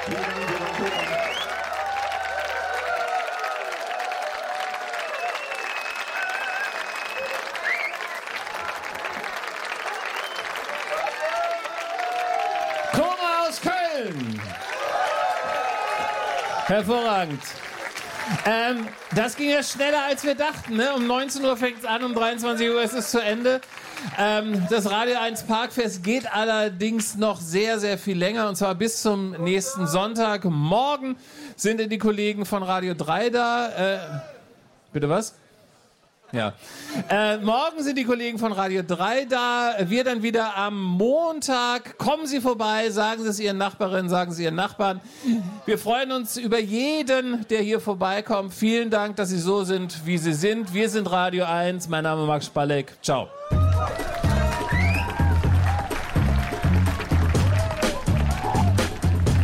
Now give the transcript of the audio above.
Cora aus Köln. Hervorragend. Das ging ja schneller, als wir dachten. Ne? Um 19 Uhr fängt es an, um 23 Uhr ist es zu Ende. Das Radio 1 Parkfest geht allerdings noch sehr, sehr viel länger. Und zwar bis zum nächsten Sonntag. Morgen sind die Kollegen von Radio 3 da. Bitte was? Ja. Morgen sind die Kollegen von Radio 3 da. Wir dann wieder am Montag. Kommen Sie vorbei, sagen Sie es Ihren Nachbarinnen, sagen Sie Ihren Nachbarn. Wir freuen uns über jeden, der hier vorbeikommt. Vielen Dank, dass Sie so sind, wie Sie sind. Wir sind Radio 1. Mein Name ist Max Spalleck. Ciao.